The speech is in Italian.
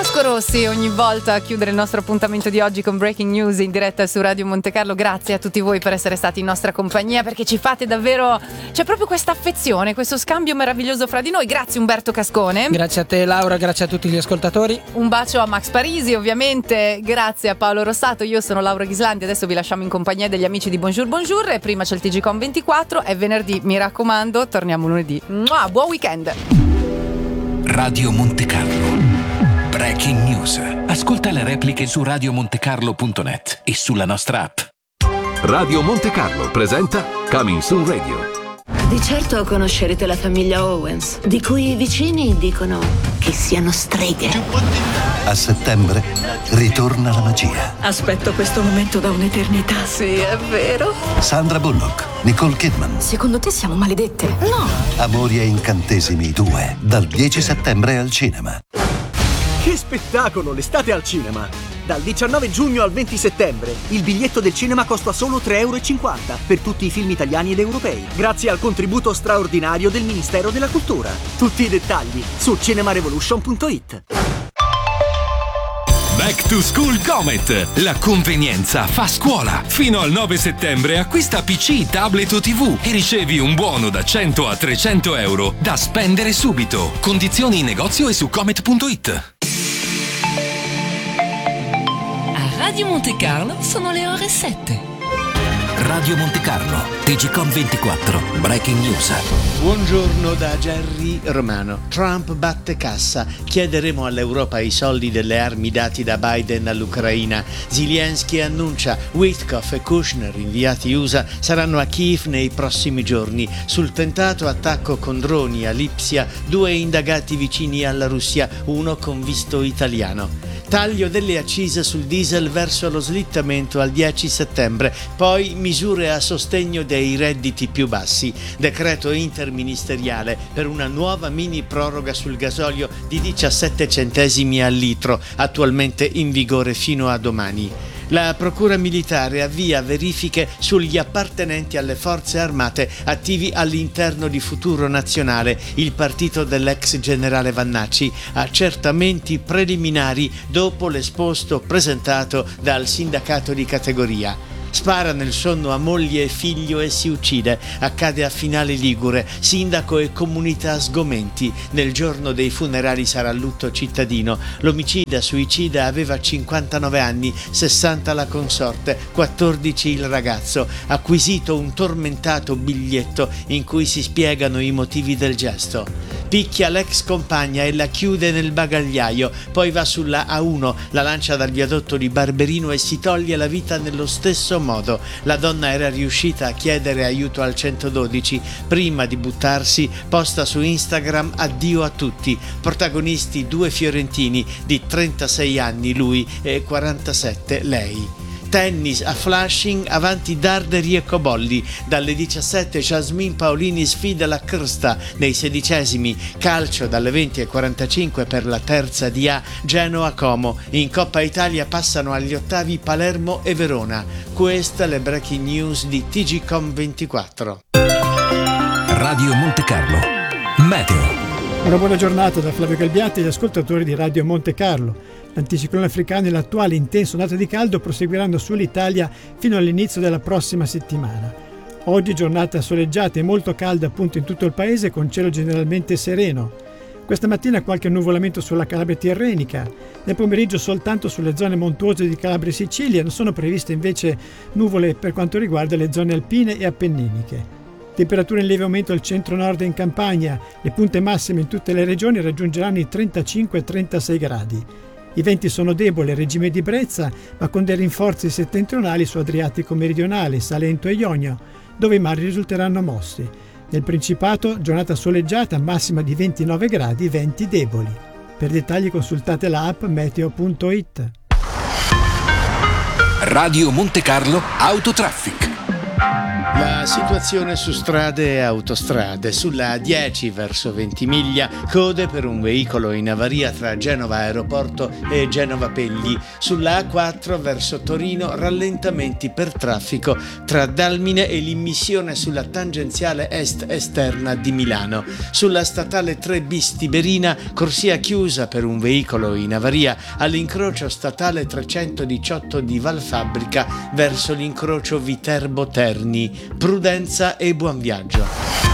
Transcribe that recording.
Vasco Rossi ogni volta a chiudere il nostro appuntamento di oggi con Breaking News in diretta su Radio Monte Carlo. Grazie a tutti voi per essere stati in nostra compagnia, perché ci fate davvero, c'è proprio questa affezione, questo scambio meraviglioso fra di noi. Grazie Umberto Cascone. Grazie a te Laura, grazie a tutti gli ascoltatori. Un bacio a Max Parisi ovviamente, grazie a Paolo Rossato. Io sono Laura Ghislandi, adesso vi lasciamo in compagnia degli amici di Bonjour Bonjour e prima c'è il TGCOM 24, è venerdì, mi raccomando, torniamo lunedì. Buon weekend. Radio Monte Carlo Breaking News. Ascolta le repliche su radiomontecarlo.net e sulla nostra app. Radio Monte Carlo presenta Coming Soon Radio. Di certo conoscerete la famiglia Owens, di cui i vicini dicono che siano streghe. A settembre ritorna la magia. Aspetto questo momento da un'eternità. Sì, è vero. Sandra Bullock, Nicole Kidman. Secondo te siamo maledette? No. Amori e incantesimi 2, dal 10 settembre al cinema. Che spettacolo, l'estate al cinema! Dal 19 giugno al 20 settembre il biglietto del cinema costa solo €3,50 per tutti i film italiani ed europei, grazie al contributo straordinario del Ministero della Cultura. Tutti i dettagli su cinemarevolution.it. Back to School Comet. La convenienza fa scuola. Fino al 9 settembre acquista PC, tablet o TV e ricevi un buono da 100 a 300 euro da spendere subito. Condizioni in negozio e su comet.it. A Radio Monte Carlo sono le ore 7. Radio Monte Carlo, TGCOM 24, Breaking News. Buongiorno da Gerry Romano. Trump batte cassa. Chiederemo all'Europa i soldi delle armi dati da Biden all'Ucraina. Zelensky annuncia Witkoff e Kushner, inviati USA, saranno a Kiev nei prossimi giorni. Sul tentato attacco con droni a Lipsia, 2 indagati vicini alla Russia, uno con visto italiano. Taglio delle accise sul diesel verso lo slittamento al 10 settembre, poi misure a sostegno dei redditi più bassi, decreto interministeriale per una nuova mini proroga sul gasolio di 17 centesimi al litro, attualmente in vigore fino a domani. La Procura Militare avvia verifiche sugli appartenenti alle forze armate attivi all'interno di Futuro Nazionale, il partito dell'ex generale Vannacci, accertamenti preliminari dopo l'esposto presentato dal sindacato di categoria. Spara nel sonno a moglie e figlio e si uccide. Accade a Finale Ligure. Sindaco e comunità sgomenti. Nel giorno dei funerali sarà lutto cittadino. L'omicida suicida aveva 59 anni, 60 la consorte, 14 il ragazzo. Acquisito un tormentato biglietto in cui si spiegano i motivi del gesto. Picchia l'ex compagna e la chiude nel bagagliaio, poi va sulla A1, la lancia dal viadotto di Barberino e si toglie la vita nello stesso modo. La donna era riuscita a chiedere aiuto al 112. Prima di buttarsi, posta su Instagram addio a tutti. Protagonisti 2 fiorentini di 36 anni lui e 47 lei. Tennis a Flushing, avanti Darderi e Cobolli. Dalle 17 Jasmine Paolini sfida la Crsta nei 16esimi. Calcio dalle 20:45 per la terza di A Genoa Como. In Coppa Italia passano agli ottavi Palermo e Verona. Queste le breaking news di TGCOM 24. Radio Monte Carlo Meteo. Una buona giornata da Flavio Galbiati e gli ascoltatori di Radio Monte Carlo. L'anticiclone africano e l'attuale intensa ondata di caldo proseguiranno sull'Italia fino all'inizio della prossima settimana. Oggi giornata soleggiata e molto calda appunto in tutto il paese con cielo generalmente sereno. Questa mattina qualche nuvolamento sulla Calabria tirrenica. Nel pomeriggio soltanto sulle zone montuose di Calabria e Sicilia. Non sono previste invece nuvole per quanto riguarda le zone alpine e appenniniche. Temperature in lieve aumento al centro-nord e in Campania. Le punte massime in tutte le regioni raggiungeranno i 35-36 gradi. I venti sono deboli, regime di brezza, ma con dei rinforzi settentrionali su Adriatico meridionale, Salento e Ionio, dove i mari risulteranno mossi. Nel Principato, giornata soleggiata, massima di 29 gradi, venti deboli. Per dettagli consultate la app meteo.it. Radio Monte Carlo Autotraffic. La situazione su strade e autostrade. Sulla A10 verso Ventimiglia, code per un veicolo in avaria tra Genova Aeroporto e Genova Pegli. Sulla A4 verso Torino, rallentamenti per traffico tra Dalmine e l'immissione sulla tangenziale est esterna di Milano. Sulla statale 3 bis Tiberina, corsia chiusa per un veicolo in avaria all'incrocio statale 318 di Valfabbrica verso l'incrocio Viterbo Terni. Prudenza e buon viaggio.